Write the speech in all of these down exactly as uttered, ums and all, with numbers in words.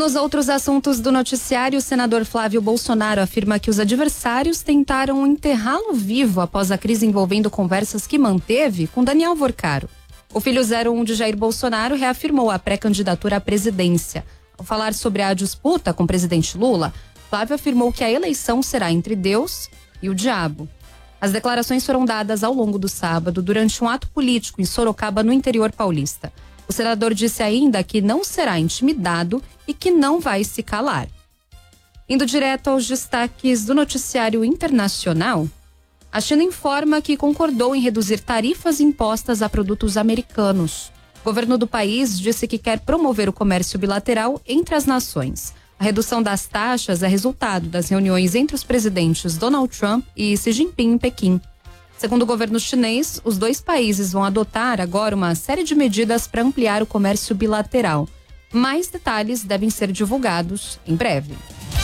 Nos outros assuntos do noticiário, o senador Flávio Bolsonaro afirma que os adversários tentaram enterrá-lo vivo após a crise envolvendo conversas que manteve com Daniel Vorcaro. O filho zero um de Jair Bolsonaro reafirmou a pré-candidatura à presidência. Ao falar sobre a disputa com o presidente Lula, Flávio afirmou que a eleição será entre Deus e o diabo. As declarações foram dadas ao longo do sábado durante um ato político em Sorocaba, no interior paulista. O senador disse ainda que não será intimidado e que não vai se calar. Indo direto aos destaques do noticiário internacional, a China informa que concordou em reduzir tarifas impostas a produtos americanos. O governo do país disse que quer promover o comércio bilateral entre as nações. A redução das taxas é resultado das reuniões entre os presidentes Donald Trump e Xi Jinping em Pequim. Segundo o governo chinês, os dois países vão adotar agora uma série de medidas para ampliar o comércio bilateral. Mais detalhes devem ser divulgados em breve.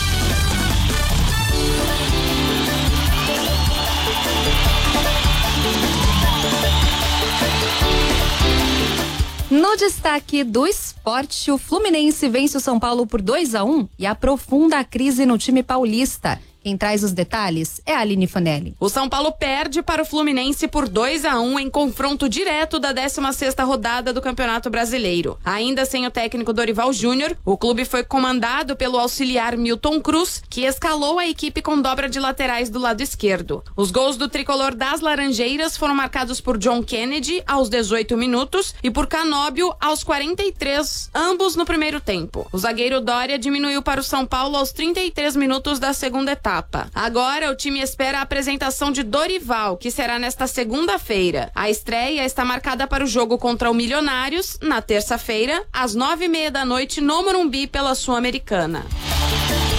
No destaque do esporte, o Fluminense vence o São Paulo por dois a um e aprofunda a crise no time paulista. Quem traz os detalhes é a Aline Fanelli. O São Paulo perde para o Fluminense por dois a um em confronto direto da décima sexta rodada do Campeonato Brasileiro. Ainda sem o técnico Dorival Júnior, o clube foi comandado pelo auxiliar Milton Cruz, que escalou a equipe com dobra de laterais do lado esquerdo. Os gols do tricolor das Laranjeiras foram marcados por John Kennedy aos dezoito minutos e por Canóbio aos quarenta e três, ambos no primeiro tempo. O zagueiro Dória diminuiu para o São Paulo aos trinta e três minutos da segunda etapa. Agora o time espera a apresentação de Dorival, que será nesta segunda-feira. A estreia está marcada para o jogo contra o Milionários, na terça-feira, às nove e meia da noite, no Morumbi, pela Sul-Americana.